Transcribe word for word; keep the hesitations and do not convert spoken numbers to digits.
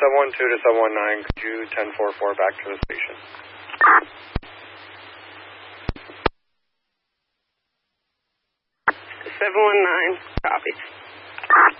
seven one two to seven one nine, could you ten four four back to the station? seven one nine, copy.